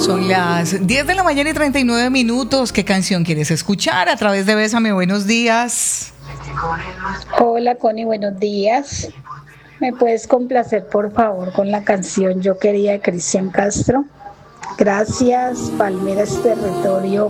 Son las 10 de la mañana y 39 minutos. ¿Qué canción quieres escuchar a través de Bésame? Buenos días. Hola Connie, buenos días. ¿Me puedes complacer por favor con la canción Yo quería de Cristian Castro? Gracias, Palmira es territorio